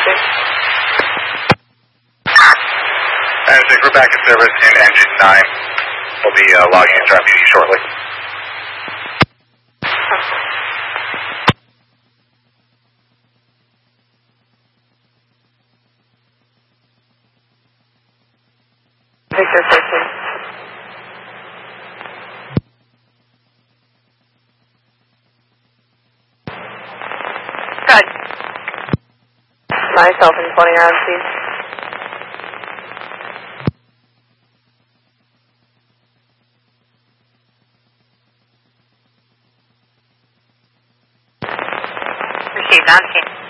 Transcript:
Anderson, we're back in service in engine 9. We'll be logging into our meeting shortly. Victor 13. Good. Myself and floating around, please. Received on scene.